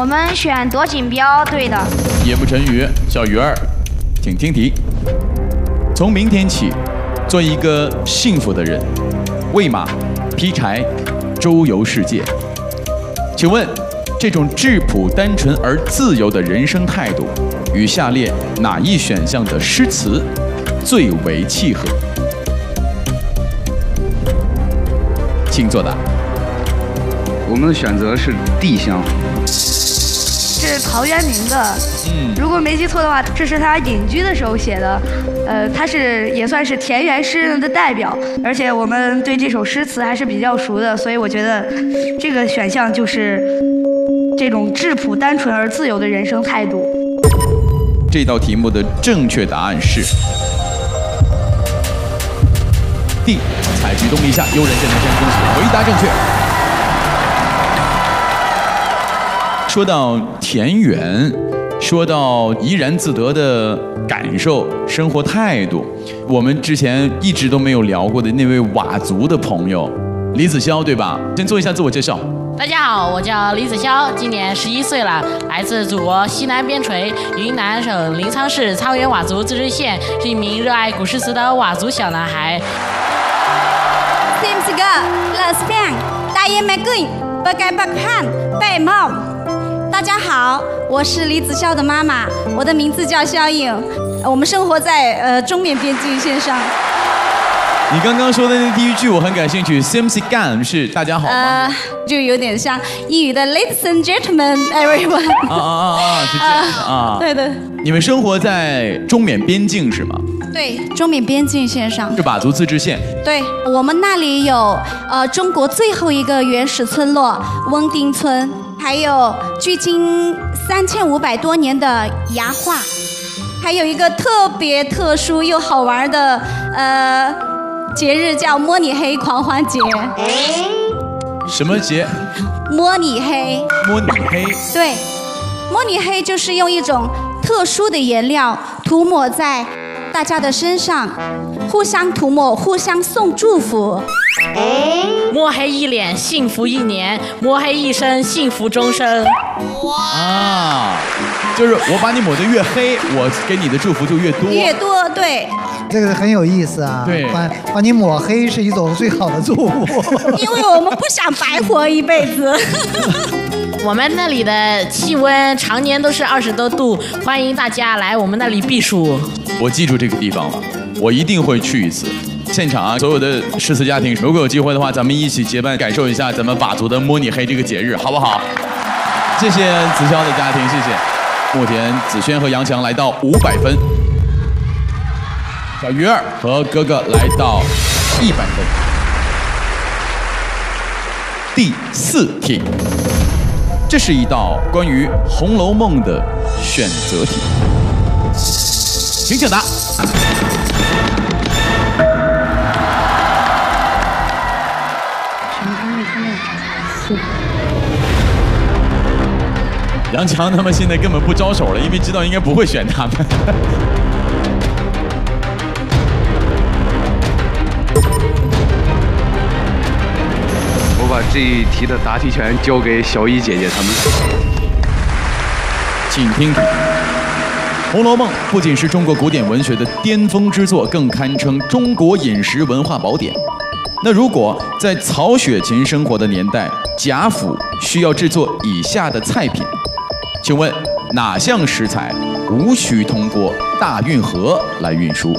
我们选夺锦标，对的。 夜不成语，小鱼儿，请听题。从明天起，做一个幸福的人，喂马、劈柴、周游世界。请问，这种质朴、单纯而自由的人生态度，与下列哪一选项的诗词最为契合？请作答。 我们的选择是地乡。 是陶渊明的，如果没记错的话，这是他隐居的时候写的，他也算是田园诗人的代表，而且我们对这首诗词还是比较熟的，所以我觉得这个选项就是这种质朴、单纯而自由的人生态度。 这道题目的正确答案是 D。采举动一下，悠人见南山，恭喜回答正确。说到田园，说到怡然自得的感受、生活态度，我们之前一直都没有聊过的那位佤族的朋友李子潇，对吧？先做一下自我介绍。 大家好，我叫李子潇，今年11岁了，来自祖国西南边陲云南省临沧市沧源佤族自治县，是一名热爱古诗词的佤族小男孩。 大家好，我是李子潇的妈妈，我的名字叫肖颖，我们生活在中缅边境线上。 你刚刚说的那第一句我很感兴趣 ，Simsi Gan 是大家好吗？ 就有点像英语的 Ladies and Gentlemen, everyone。 是这样啊。 对的。 你们生活在中缅边境是吗？ 对，中缅边境线上。 是佤族自治县。对， 我们那里有中国最后一个原始村落翁丁村，还有距今3500多年的牙画，还有一个特别特殊又好玩的节日叫摸你黑狂欢节。 什么节？ 摸你黑。 摸你黑。对， 摸你黑就是用一种特殊的颜料涂抹在大家的身上，互相涂抹，互相送祝福。 摸黑一脸幸福一年，摸黑一生幸福终生。 哇！就是我把你抹得越黑，我给你的祝福就越多。 越多，对。 这个很有意思啊！ 对， 把你抹黑是一种最好的祝福。 因为我们不想白活一辈子。 我们那里的气温常年都是20多度，欢迎大家来我们那里避暑。 我记住这个地方了，我一定会去一次。现场啊，所有的诗词家庭，如果有机会的话，咱们一起结伴感受一下咱们佤族的摸你黑这个节日，好不好？谢谢子潇的家庭，谢谢。目前子轩和杨强来到500分，小鱼儿和哥哥来到100分。第4题，这是一道关于《红楼梦》的选择题，请抢答。杨强他们现在根本不招手了，因为知道应该不会选他们。 我把这一题的答题权交给小乙姐姐他们。 请听题：《红楼梦》不仅是中国古典文学的巅峰之作，更堪称中国饮食文化宝典。那如果在曹雪芹生活的年代，贾府需要制作以下的菜品，请问哪项食材无需通过大运河来运输？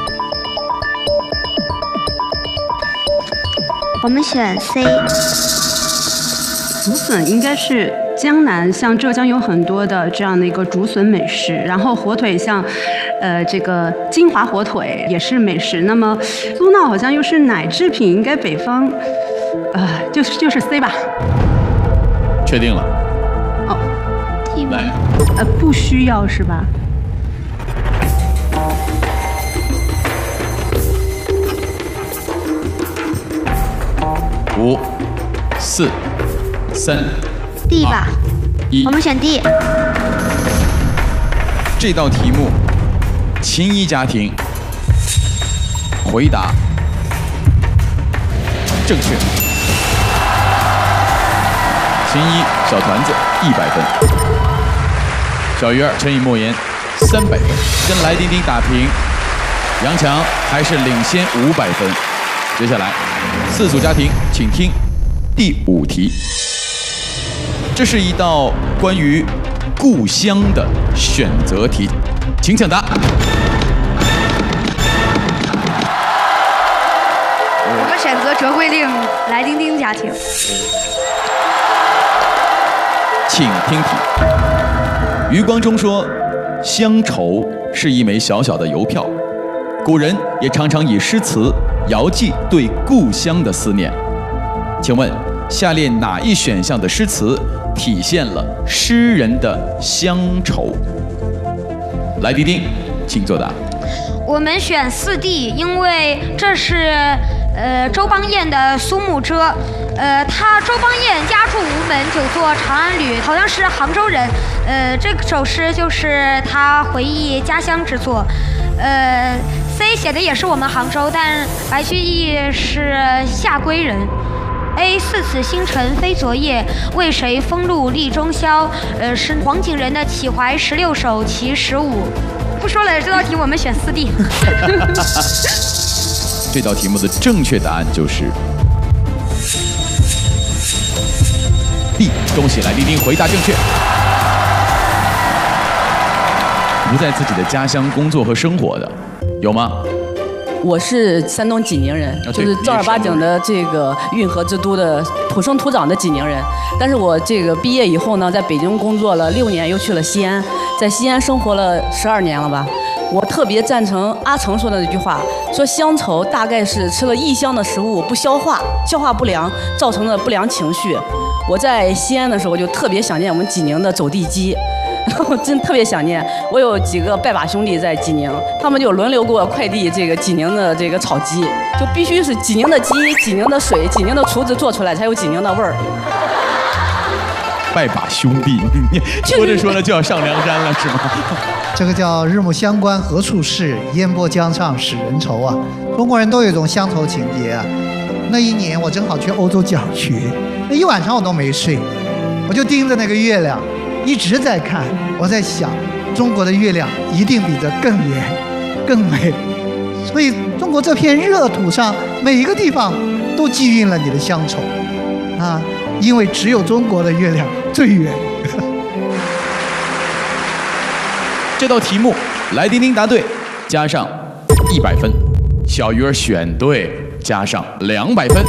我们选 C。 竹笋应该是江南，像浙江有很多的这样的一个竹笋美食，然后火腿像，这个金华火腿也是美食。那么酥闹好像又是奶制品，应该北方，就是 C 吧。 确定了。 哦。 来。 不需要是吧 ？5、4、3、 D 吧。 1。 我们选 D。 这道题目，秦一家庭回答正确。 秦一、小团子100分，小鱼儿、陈以莫言300分，跟来丁丁打平，杨强还是领先500分。接下来4组家庭，请听第5题。这是一道关于故乡的选择题，请抢答。 我们选择折桂令来丁丁家庭。 请听题。余光中说，乡愁是一枚小小的邮票，古人也常常以诗词遥寄对故乡的思念。请问，下列哪一选项的诗词体现了诗人的乡愁？来，丁丁，请作答。 我们选4弟，因为这是周邦彦的《苏幕遮》。他周邦彦家住吴门，久坐长安旅，好像是杭州人。这首诗就是他回忆家乡之作。C 写的也是我们杭州，但白居易是下归人。A 似此星辰非昨夜，为谁风露立中宵？是黄景仁的《启怀16首其15》。不说了，这道题我们选4弟。 这道题目的正确答案就是D， 恭喜来丁丁回答正确。不在自己的家乡工作和生活的，有吗？ 我是山东济宁人，就是正儿八经的这个运河之都的土生土长的济宁人。但是我这个毕业以后呢，在北京工作了6年，又去了西安，在西安生活了12年了吧。我特别赞成阿成说的那句话，说乡愁大概是吃了异乡的食物不消化，消化不良造成的不良情绪。我在西安的时候就特别想念我们济宁的走地鸡。我真特别想念，我有几个拜把兄弟在济宁，他们就轮流给我快递这个济宁的这个炒鸡，就必须是济宁的鸡、济宁的水、济宁的厨子做出来才有济宁的味儿。 拜把兄弟，说着说着就要上梁山了，是吗？ 这个叫日暮乡关何处是，烟波江上使人愁啊。中国人都有一种乡愁情节啊。那一年我正好去欧洲讲学，那一晚上我都没睡，我就盯着那个月亮。一直在看，我在想，中国的月亮一定比这更圆、更美。所以，中国这片热土上每一个地方都寄运了你的乡愁，啊，因为只有中国的月亮最圆。 这道题目，来丁丁答对，加上100分；小鱼儿选对，加上200分。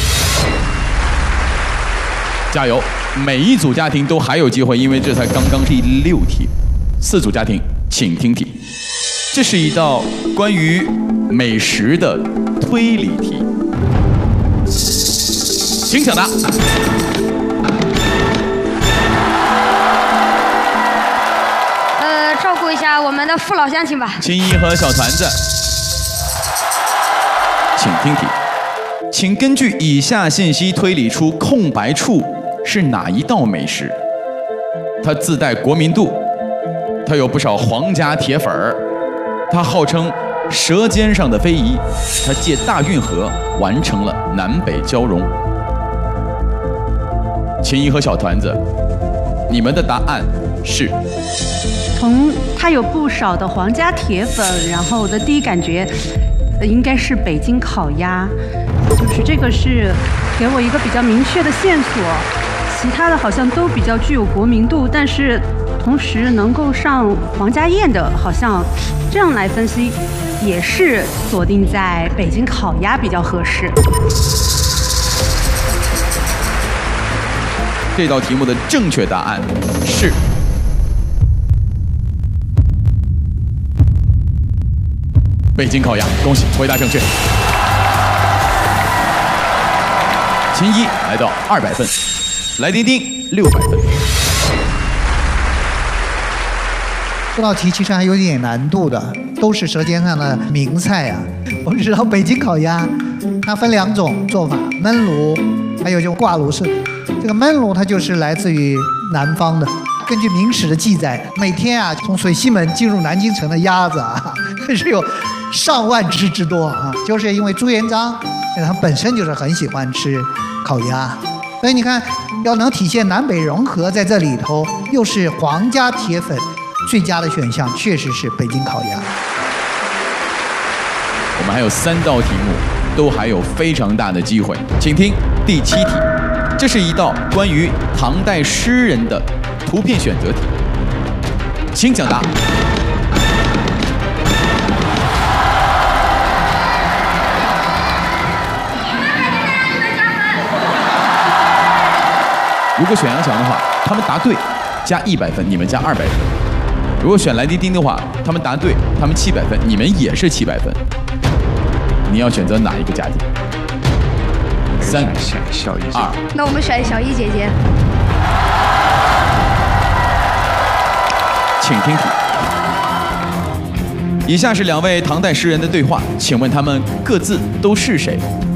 加油！每一组家庭都还有机会，因为这才刚刚第6题。4组家庭，请听题。这是一道关于美食的推理题，请抢答。 照顾一下我们的父老乡亲吧。 秦一和小团子，请听题，请根据以下信息推理出空白处是哪一道美食？它自带国民度，它有不少皇家铁粉儿，它号称舌尖上的非遗，它借大运河完成了南北交融。秦一和小团子，你们的答案是？ 它有不少的皇家铁粉，然后我的第一感觉应该是北京烤鸭，就是这个是给我一个比较明确的线索。其他的好像都比较具有国民度，但是同时能够上皇家宴的，好像这样来分析，也是锁定在北京烤鸭比较合适。 这道题目的正确答案是北京烤鸭，恭喜回答正确。秦一来到200分。来丁丁600分。 这道题其实还有点难度的，都是舌尖上的名菜啊。我们知道北京烤鸭，它分2种做法，焖炉，还有就挂炉式。这个焖炉它就是来自于南方的。根据明史的记载，每天啊从水西门进入南京城的鸭子啊是有上万只之多啊，就是因为朱元璋他本身就是很喜欢吃烤鸭。 所以你看，要能体现南北融合，在这里头又是皇家铁粉，最佳的选项确实是北京烤鸭。 我们还有3道题目，都还有非常大的机会，请听第7题。这是一道关于唐代诗人的图片选择题，请抢答。如果选杨强的话，他们答对，加100分，你们加200分；如果选来丁丁的话，他们答对，他们700分，你们也是700分。你要选择哪一个家庭？3、 小一、 2。 那我们选小一姐姐。 请听题。以下是2位唐代诗人的对话，请问他们各自都是谁？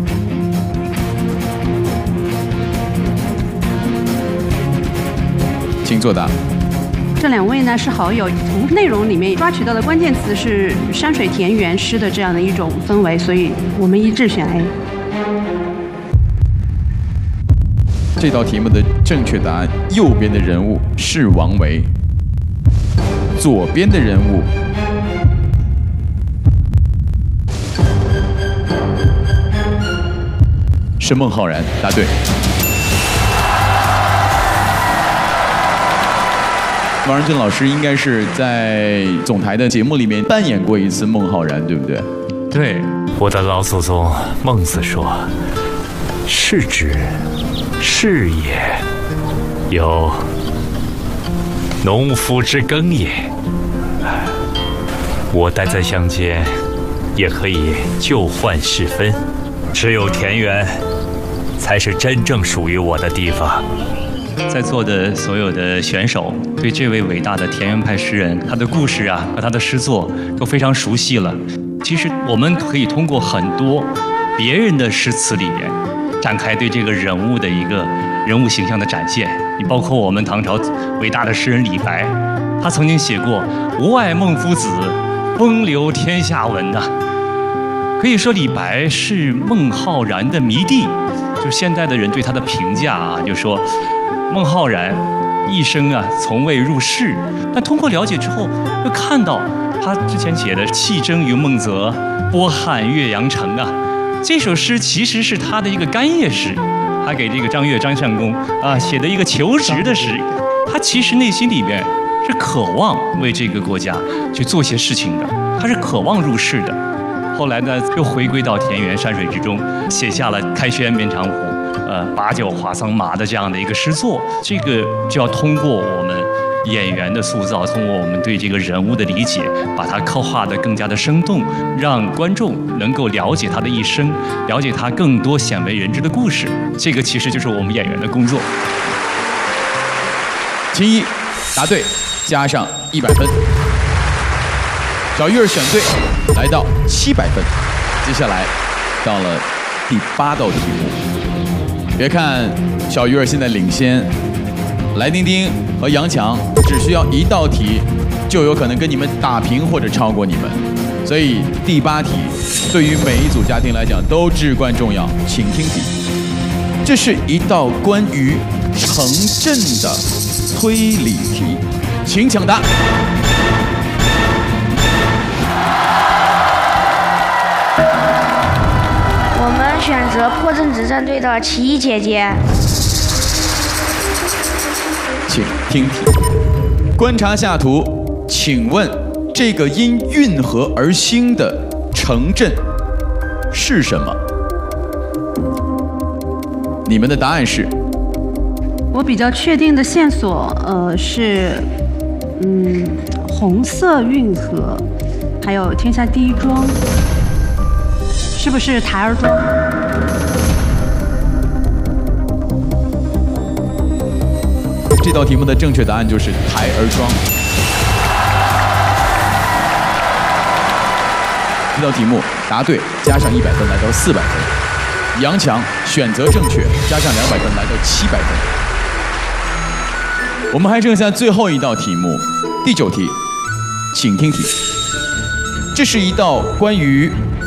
请作答。 这2位呢是好友，从内容里面抓取到的关键词是山水田园诗的这样的一种氛围，所以我们一致选 A。 这道题目的正确答案，右边的人物是王维，左边的人物是孟浩然，答对。王仁俊老师应该是在总台的节目里面扮演过一次孟浩然，对不对？ 对，我的老祖宗孟子说：“是之，是也，有农夫之耕也。”我待在乡间，也可以旧换世分，只有田园，才是真正属于我的地方。 在座的所有的选手对这位伟大的田园派诗人，他的故事啊和他的诗作都非常熟悉了。其实我们可以通过很多别人的诗词里面，展开对这个人物的一个人物形象的展现。你包括我们唐朝伟大的诗人李白，他曾经写过“吾爱孟夫子，风流天下闻”呐。可以说李白是孟浩然的迷弟。就现代的人对他的评价啊，就说孟浩然一生啊从未入仕，但通过了解之后，又看到他之前写的“弃征于孟泽，波撼岳阳城”啊，这首诗其实是他的一个干谒诗，他给这个张悦、张相公啊写的一个求职的诗。他其实内心里边是渴望为这个国家去做些事情的，他是渴望入仕的。后来呢，又回归到田园山水之中，写下了“开轩面长虎，把酒话桑麻”的这样的一个诗作。这个就要通过我们演员的塑造，通过我们对这个人物的理解，把它刻画得更加的生动，让观众能够了解他的一生，了解他更多鲜为人知的故事。这个其实就是我们演员的工作。 秦一答对，加上100分。小玉儿选对，来到700分。接下来到了第8道题目。别看小鱼儿现在领先，来丁丁和杨强只需要1道题，就有可能跟你们打平或者超过你们。所以第8题对于每一组家庭来讲都至关重要，请听题。这是一道关于城镇的推理题，请抢答。 我们选择破阵子战队的奇异姐姐。 请听题。观察下图，请问这个因运河而兴的城镇是什么？你们的答案是？ 我比较确定的线索，是，红色运河，还有天下第一庄，是不是台儿庄？ 这道题目的正确答案就是台儿庄。这道题目答对，加上100分，来到400分。杨强选择正确，加上200分，来到700分。我们还剩下最后一道题目，第9题，请听题。这是一道关于